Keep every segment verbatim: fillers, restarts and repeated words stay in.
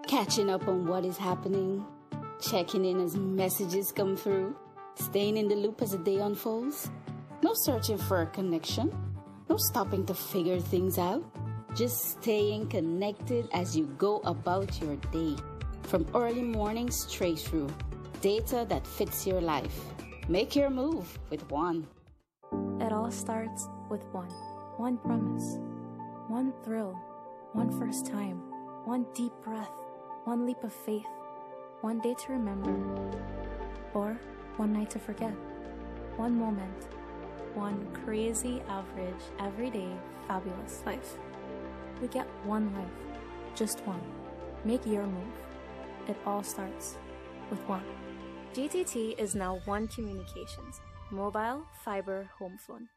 catching up on what is happening, checking in as messages come through, staying in the loop as the day unfolds. No searching for a connection, no stopping to figure things out, just staying connected as you go about your day. From early morning straight through, data that fits your life. Make your move with One. It all starts with one. One promise. One thrill. One first time. One deep breath. One leap of faith. One day to remember. Or one night to forget. One moment. One crazy, average, everyday, fabulous life. We get one life. Just one. Make your move. It all starts with one. G T T is now One Communications. Mobile, fiber, home phone.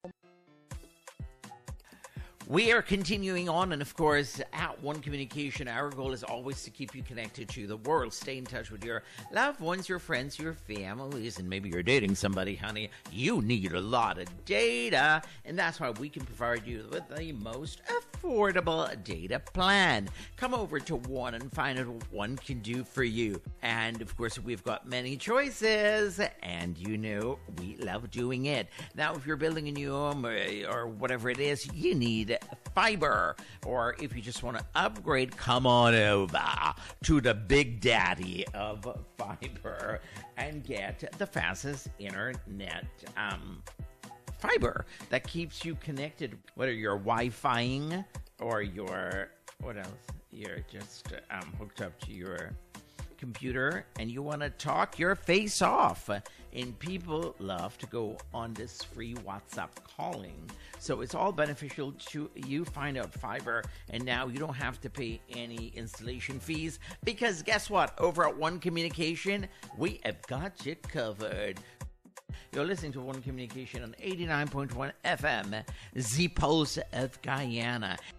We are continuing on, and of course, at One Communication, our goal is always to keep you connected to the world. Stay in touch with your loved ones, your friends, your families, and maybe you're dating somebody, honey. You need a lot of data, and that's why we can provide you with the most affordable data plan. Come over to One and find out what One can do for you. And of course, we've got many choices, and you know we love doing it. Now, if you're building a new home or, or whatever it is, you need fiber, or if you just want to upgrade, come on over to the big daddy of fiber and get the fastest internet um, fiber that keeps you connected, whether you're Wi-Fiing or you're, what else, you're just um, hooked up to your computer and you want to talk your face off, and people love to go on this free WhatsApp calling, so it's all beneficial to you. Find out fiber, and now you don't have to pay any installation fees, because guess what, over at One Communication we have got you covered. You're listening to One Communication on eighty-nine point one F M, the Pulse of Guyana.